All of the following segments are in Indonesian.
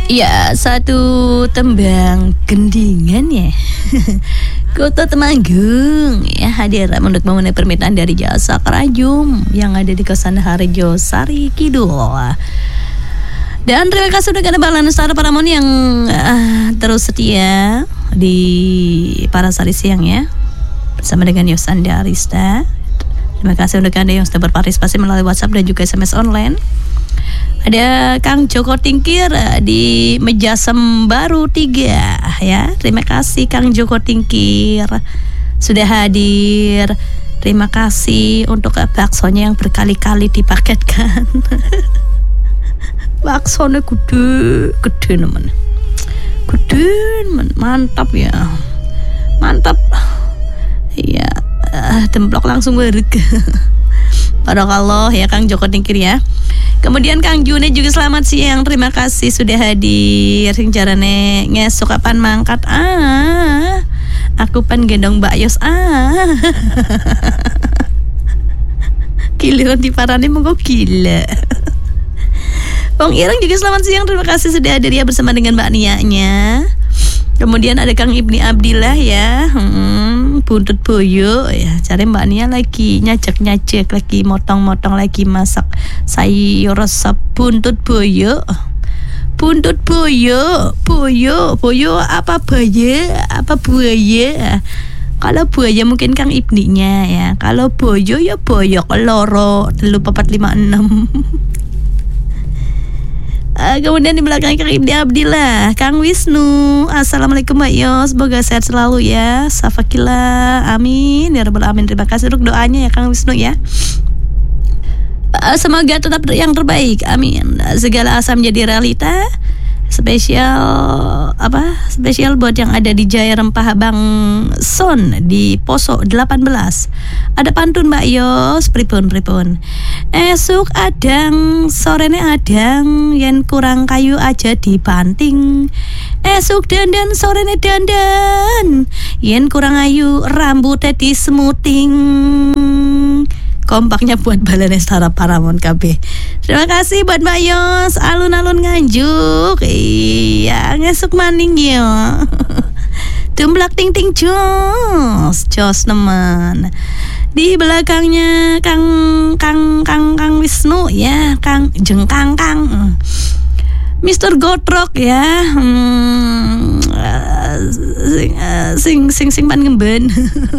Ya, satu tembang gendingan ya. Kota Temanggung ya hadir untuk memenuhi permintaan dari jasa kerajum yang ada di Kosan Harjo Sari Kidul. Dan terima kasih untuk Anda Balan Star Paramon yang terus setia di Parasari Siang ya, bersama dengan Yosanda Arista. Terima kasih untuk Anda yang sudah berpartisipasi melalui WhatsApp dan juga SMS online. Ada Kang Joko Tingkir di Mejasem Baru 3 ya. Terima kasih Kang Joko Tingkir sudah hadir. Terima kasih untuk baksonya yang berkali-kali dipaketkan. Baksonya gede nemen. Gede nemen, mantap ya. Mantap. Iya, templok langsung werek. Barakallah ya Kang Joko Tingkir ya. Kemudian Kang June juga selamat siang. Terima kasih sudah hadir. Sing jarane ngesuk kapan mangkat. Aku pan gendong Mbak Yos. Giliran diparani monggo gila. Bang Ireng juga selamat siang. Terima kasih sudah hadir ya bersama dengan Mbak Nia-nya. Kemudian ada Kang Ibni Abdillah ya, buntut boyo ya. Cari Mbak Nia lagi nyajak-nyajak, lagi motong-motong, lagi masak sayur resep buntut boyo. Buntut boyo, boyo apa buaya, apa buaya. Kalau buaya mungkin Kang Ibninya ya. Kalau boyo ya boyok loro 3456. Kemudian di belakang Kang Ibni Abdillah, Kang Wisnu. Assalamualaikum Mbak Yos, semoga sehat selalu ya. Safakillah, amin ya rabbal alamin. Terima kasih untuk doanya ya Kang Wisnu ya. Semoga tetap yang terbaik, amin. Segala asa menjadi realita. Spesial buat yang ada di Jaya Rempah Bang Son di Poso 18. Ada pantun Mbak Yos, pripun. Esuk adang, sorene adang, yen kurang kayu aja dibanting. Esuk dandan, sorene dandan, yen kurang ayu rambutnya disemuting. Kompaknya buat Balane Stara Paramon KB. Terima kasih buat Mbak Yos, alun-alun Nganjuk. Iya, ngesuk maning ya. Tumblak ting jos teman. Di belakangnya Kang Wisnu ya, Kang Jengkang Kang. Mr. Gotrok ya. Sing pan ngemben.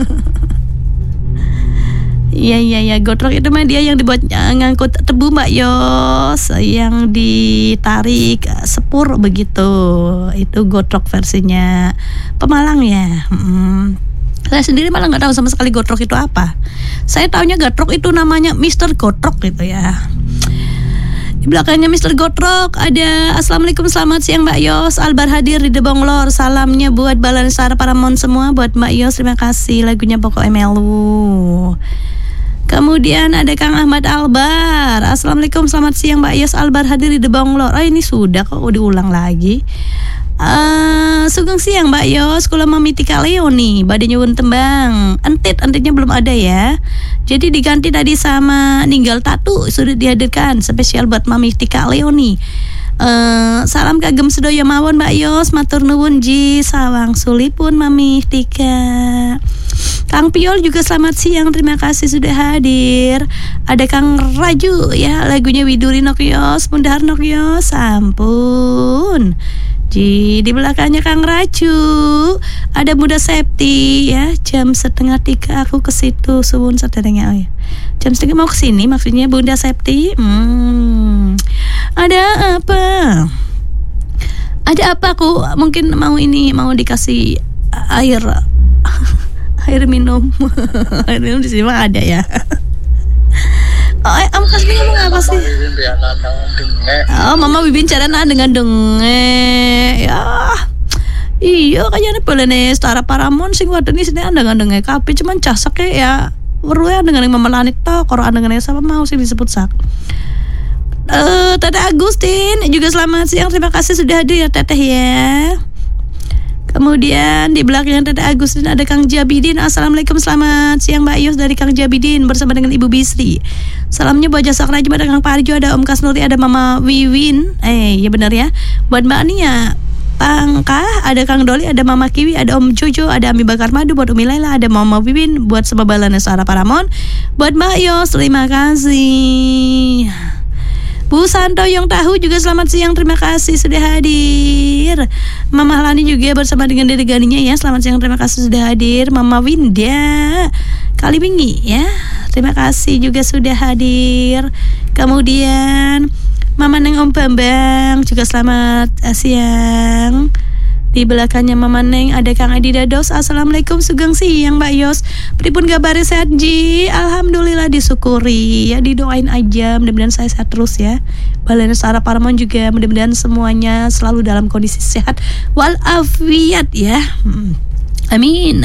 Iya, Gotrok itu mah dia yang dibuat ngangkut tebu Mbak Yos, yang ditarik sepur begitu. Itu Gotrok versinya Pemalang ya. Saya sendiri malah nggak tahu sama sekali Gotrok itu apa. Saya taunya Gotrok itu namanya Mr. Gotrok gitu ya. Di belakangnya Mr. Gotrok ada Assalamualaikum, selamat siang Mbak Yos, Albar hadir di Debonglor. Salamnya buat Balan Star Paramon semua, buat Mbak Yos, terima kasih. Lagunya Pokok Emelu. Kemudian ada Kang Ahmad Albar. Assalamualaikum, selamat siang Mbak Yos, Albar hadir di Debonglor. Oh ini sudah kok diulang lagi. Sugeng siang Mbak Yos, kula Mami Tika Leoni badhe nyuwun tembang. Entitnya belum ada ya. Jadi diganti tadi sama Ninggal Tatu sudah dihadirkan spesial buat Mami Tika Leoni. Salam kagem sedaya mawon Mbak Yos, matur nuwun ji sawang sulipun Mami Tika. Kang Piol juga selamat siang, terima kasih sudah hadir. Ada Kang Raju ya, lagunya Widuri Nokyos, Mundahar Nokyos, ampun. Di belakangnya Kang Raju ada Bunda Septi ya, jam 2:30 aku ke situ suwun saderenge ya. Jam 3:30 mau ke sini maksudnya Bunda Septi. Ada apa? Ada apa aku mungkin mau dikasih air minum. Air minum di sini mah ada ya. Kasmi ngomong apa sih? Mama Bibin carana dengan denge. Ya. Iya kayaknya Balane Stara Paramon sing wadeni sini andang-andenge kabeh cuman casake ya weruhe dengan Mama Lanit to, karo andangane sama mau sih disebut sak. Teteh Agustin juga selamat siang, terima kasih sudah hadir ya Teteh ya. Kemudian di belakang ada Agustin, ada Kang Jabidin. Assalamualaikum, selamat siang Mbak Yos dari Kang Jabidin bersama dengan Ibu Bisri. Salamnya buat Jasa Kerajaan, ada Kang Parjo, ada Om Kasnuri, ada Mama Wiwin. Ya benar ya. Buat Mbak Ania Pangkah, ada Kang Doli, ada Mama Kiwi, ada Om Jojo, ada Ami Bakar Madu, buat Umi Laila, ada Mama Wiwin, buat Sebabalana Suara Paramon, buat Mbak Yos, terima kasih. Bu Santo yang tahu juga selamat siang, terima kasih sudah hadir. Mama Lani juga bersama dengan Dede Ganinya ya, selamat siang, terima kasih sudah hadir. Mama Winda Kalibingi ya, terima kasih juga sudah hadir. Kemudian Mama Neng Om Bambang juga selamat siang. Di belakangnya Mama Neng ada Kang Edi Dados. Assalamualaikum, sugeng siang Mbak Yos. Pripun kabare sehat Ji? Alhamdulillah, disyukuri ya, didoain aja mudah-mudahan saya sehat terus ya. Balena Suara Paramon juga mudah-mudahan semuanya selalu dalam kondisi sehat walafiat ya. Amin.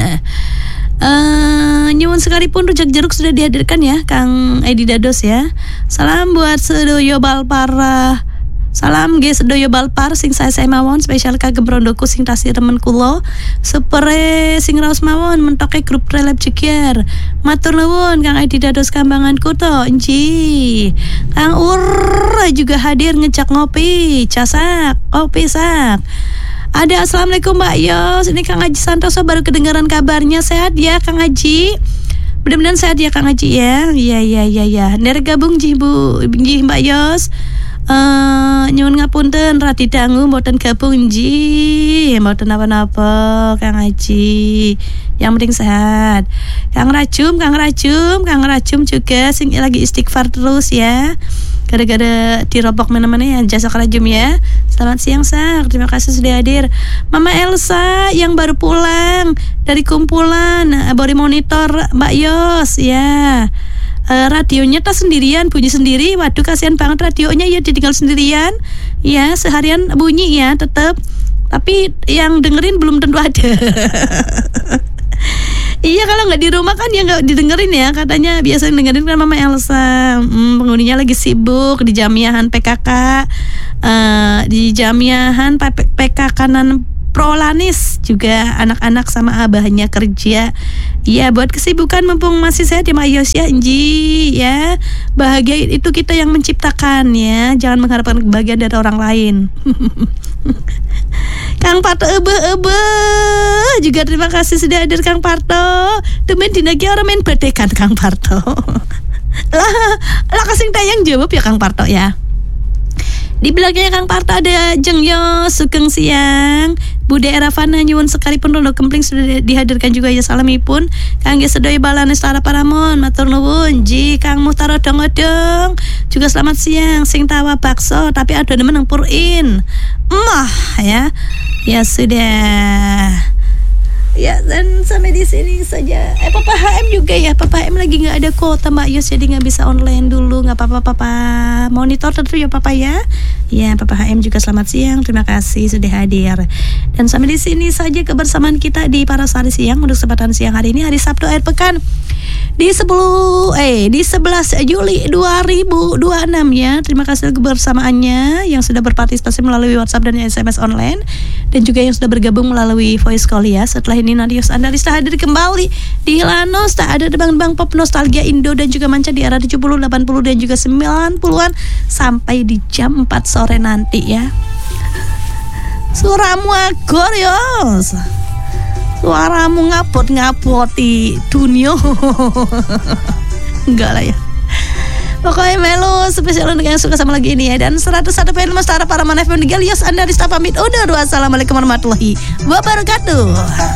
Nyuwun sekalipun rujak jeruk sudah dihadirkan ya Kang Edi Dados ya. Salam buat sedoyo balpara. Salam ge sedoyo balpar sing saya mawon spesial kagem rondoku sing tasih remen kulo supere sing raos mawon mentoke grup relap cekier. Matur nuwun Kang Edi Dados Kambangan Kuto enci. Kang Ur juga hadir ngejak ngopi casak kopi sak. Ada assalamualaikum Mbak Yos, ini Kang Haji Santoso baru kedengaran kabarnya, sehat ya Kang Haji? Mudah-mudahan sehat ya Kang Haji ya. Iya. Nere gabung Ji Bu Ji Mbak Yos. Nyuwun ngapunten rati dangu mboten gabung Ji. Mboten napa-napa Kang Haji. Yang penting sehat. Kang Rajum juga sing lagi istighfar terus ya. Gara-gara dirobok mana-mana ya Jasa Kerajaan ya. Selamat siang Sak, terima kasih sudah hadir. Mama Elsa yang baru pulang dari kumpulan bori monitor Mbak Yos ya. Radionya tas sendirian, bunyi sendiri. Waduh kasihan banget radionya ya, ditinggal sendirian. Ya seharian bunyi ya tetap. Tapi yang dengerin belum tentu ada. Iya kalau nggak di rumah kan ya nggak didengerin ya, katanya biasa dengerin kan Mama Elsa. Penghuninya lagi sibuk di jamiahan PKK, di jamiahan PKK kanan Prolanis juga anak-anak sama abahnya kerja. Iya buat kesibukan mumpung masih sehat ya Mbak Yos ya Nji ya. Bahagia itu kita yang menciptakan ya, jangan mengharapkan kebahagiaan dari orang lain. Kang Parto ebe juga terima kasih sudah hadir Kang Parto. Temen dinagi orang main bedekan Kang Parto. lah kasing tayang jawab ya Kang Parto ya. Di belakangnya Kang Parto ada Jeng Yo sugeng siang. Bude Eravana nyuwun sekalipun Rondo Kempling sudah dihadirkan juga ya salamipun. Kang Ge Sedoyo Balane Suara Paramon matur nuwun. Ji Kang Muhtar odong-odong juga selamat siang. Sing tawa bakso tapi ada nemen purin. Ya. Ya sudah. Ya dan sampai di sini saja. Papa HM juga ya. Papa HM lagi nggak ada kuota Mbak Yos jadi nggak bisa online dulu. Nggak apa-apa Papa. Monitor terus ya Papa ya. Ya Papa HM juga selamat siang. Terima kasih sudah hadir. Dan sampai di sini saja kebersamaan kita di Parasari Siang untuk kesempatan siang hari ini hari Sabtu akhir pekan di 11 Juli 2026 ya. Terima kasih kebersamaannya yang sudah berpartisipasi melalui WhatsApp dan SMS online dan juga yang sudah bergabung melalui voice call ya. Setelah ini Nadios Andalista hadir kembali di Lanos, tak ada tebang-tebang pop nostalgia Indo dan juga manca di era 70, 80 dan juga 90-an sampai di jam 4 sore nanti ya. Suaramu agor Yos. Suaramu ngapot-ngapoti dunia. Enggak lah ya. Pokoknya melu spesial untuk yang suka sama lagu ini ya. Dan 101 film Suara Paramon FM Yos Andalista pamit undur. Wassalamualaikum warahmatullahi wabarakatuh.